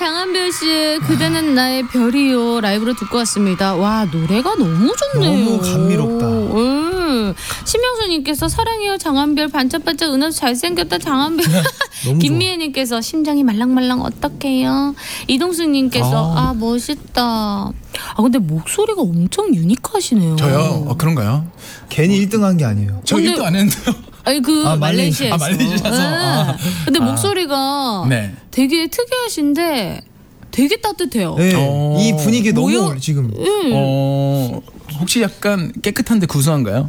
장한별 씨 그대는 나의 별이요 라이브로 듣고 왔습니다. 와 노래가 너무 좋네요. 너무 감미롭다. 신명수님께서 사랑해요 장한별 반짝반짝 은하수 잘생겼다 장한별. 김미애님께서 심장이 말랑말랑 어떡해요. 이동수님께서 아 멋있다. 아 근데 목소리가 엄청 유니크하시네요. 저요? 그런가요? 괜히 1등한 게 아니에요. 저 1등 안 했는데요. 아니 그 말레이시아에서. 말레이시아에서. 근데 목소리가 네. 되게 특이하신데 되게 따뜻해요. 네. 이 분위기 너무 지금. 혹시 약간 깨끗한데 구수한가요?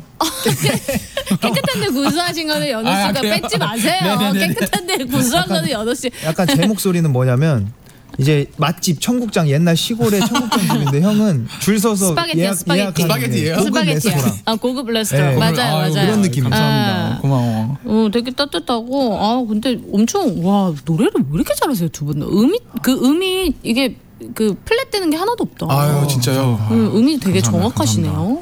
깨끗한데 구수하신 거는 연우 씨가 뺏지 마세요. 네네네네. 깨끗한데 구수한 거는 연우 씨. 약간 제 목소리는 뭐냐면 이제 맛집 청국장 옛날 시골의 청국장 집인데 형은 줄 서서 스파게티야, 스파게티. 스파게티예요? 고급 레스토랑. 아 고급 레스토랑. 네. 맞아요. 그런 느낌이죠. 감사합니다. 고마워. 되게 따뜻하고 아 근데 엄청 와 노래를 왜 이렇게 잘하세요 두 분? 음이 이게 그 플랫되는 게 하나도 없다. 아유 진짜요. 음이 되게 감사합니다. 정확하시네요.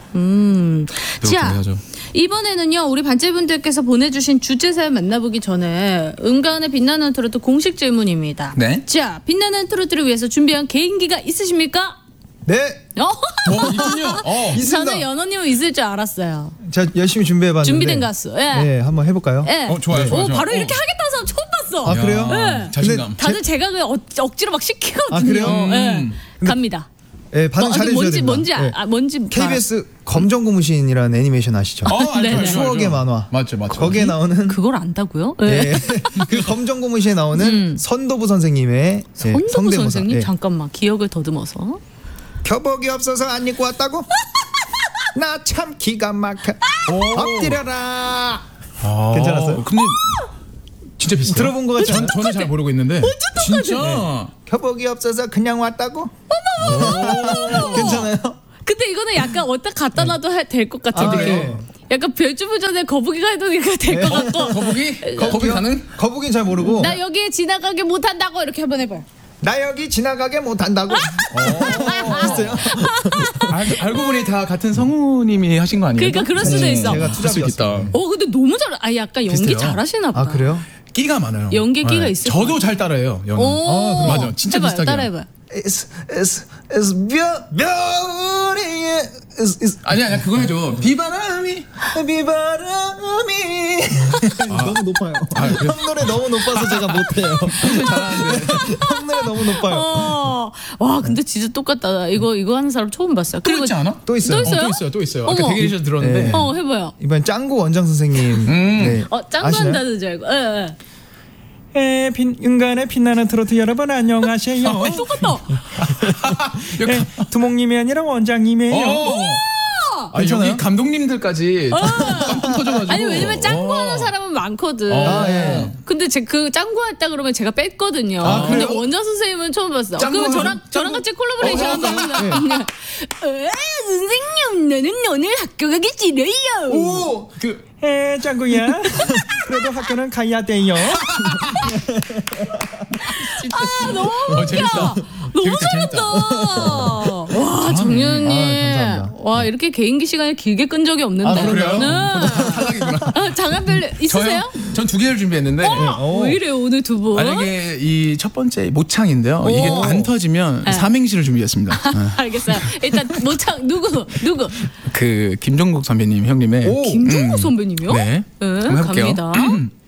자 이번에는요 우리 반째분들께서 보내주신 주제 사연 만나보기 전에 은가은의 빛나는 트로트 공식 질문입니다. 네. 자 빛나는 트로트를 위해서 준비한 개인기가 있으십니까? 네. 있군요. 있습니다. 저는 연호님은 있을 줄 알았어요. 자 열심히 준비해봤는데. 준비된 가수. 예. 네, 한번 해볼까요? 예. 좋아요. 오 바로 이렇게 하겠다는 사람 처음 봤어. 아 그래요? 네. 자신감. 다들 제가 그냥 억지로 막 시키거든요. 아, 그래요? 예. 갑니다. 네, 반응 잘해주셔야 됩니다. 뭔지 KBS 검정고무신이라는 애니메이션 아시죠? 네네. 추억의 만화. 맞죠. 거기에 나오는 그걸 안다고요? 네. 그 검정고무신에 나오는 선도부 선생님의 선도부 성대모사. 선생님 네. 잠깐만 기억을 더듬어서. 교복이 없어서 안 입고 왔다고? 나 참 기가 막혀. 엎드려라. 괜찮았어요? 근데 진짜 비슷해요. 들어본 거 같지 않아요? 저는 잘 모르고 있는데. 진짜. 교복이 없어서 그냥 왔다고? 괜찮아요? 근데 이거는 약간 어디다 갖다 놔도 될 것 같은 느낌. 네. 약간 별주부 전에 거북이가 해도 이거 될 것 같고. 거북이 가능? 거북이는 잘 모르고. 나 여기에 지나가게 못한다고 이렇게 한번 해봐요. 나 여기 지나가게 못한다고. 있어요? 알고 보니 다 같은 성우님이 하신 거 아니에요? 그러니까 그럴 수도 있어. 제가 그럴 수 투잡이었어요. 있겠다. 근데 너무 잘. 약간 연기 비슷해요. 잘하시나 보다. 아 그래요? 끼가 많아요. 연기 끼가 있을 저도 잘 따라해요. 연기. 맞아. 진짜 해봐요, 비슷하게. 따라해봐요. It's 별이의 아니야 그거 해줘. 비바람이. 너무 높아요. 형 노래 너무 높아서 제가 못해요. 잘하는데. 형 노래 너무 높아요. 와 근데 진짜 똑같다. 이거 하는 사람 처음 봤어요. 또 있지 않아? 또 있어요. 또 있어요. 아까 어머. 대기실에서 들었는데. 네. 해봐요. 이번 짱구 원장 선생님. 네. 짱구 아시나요? 한다는 줄 알고. 예. 인간의 빛나는 트로트 여러분 안녕하세요. 똑같다. 두목님이 아니라 원장님이에요. 여기 감독님들까지 깜짝 터져가지고. 아니 왜냐면 짱구 하는 사람은 많거든. 예. 근데 그 짱구 했다 그러면 제가 뺐거든요. 근데 원장 선생님은 처음 봤어. 그러면 저랑 같이 콜라보레이션 한번 선생님 나는 오늘 학교 가기 싫어요. 짱구야. 그래도 학교는 가야 돼요. 너무 웃겨. 재밌다. 너무 잘한다. 와 정윤님. 감사합니다. 와 이렇게 개인기 시간을 길게 끈 적이 없는데. 그래요? 탈락이구나. 장한별 있으세요? 전 2개를 준비했는데. 왜 이래요 오늘 두 분? 만약에 이 첫 번째 모창인데요. 이게 안 터지면 삼행시를 준비했습니다. 알겠어요. 일단 모창 누구? 그 김종국 선배님 형님의 김종국 선배님이요? 네. 네 한번 해볼게요. 갑니다.